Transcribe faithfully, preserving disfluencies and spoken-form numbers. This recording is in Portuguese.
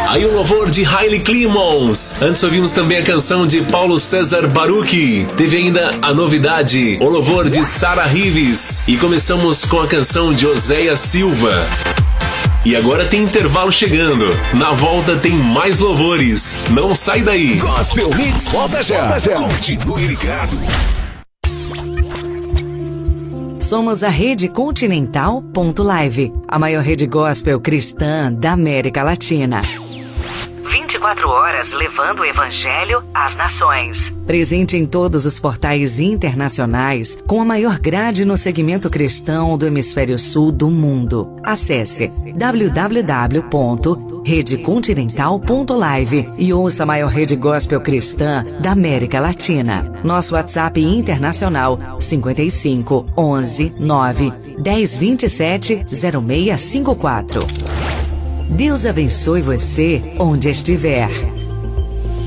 Aí o louvor de Hailey Clemons. Antes ouvimos também a canção de Paulo César Baruch. Teve ainda a novidade, o louvor de Sara Rives. E começamos com a canção de Oséia Silva. E agora tem intervalo chegando. Na volta tem mais louvores. Não sai daí. Gospel Hits volta já. Continue ligado. Somos a Rede Continental ponto live, a maior rede gospel cristã da América Latina. vinte e quatro horas levando o Evangelho às nações. Presente em todos os portais internacionais, com a maior grade no segmento cristão do hemisfério sul do mundo. Acesse w w w ponto rede continental ponto live e ouça a maior rede gospel cristã da América Latina. Nosso WhatsApp internacional cinco cinco, onze, nove, dez, vinte e sete, zero seis cinco quatro. Deus abençoe você onde estiver.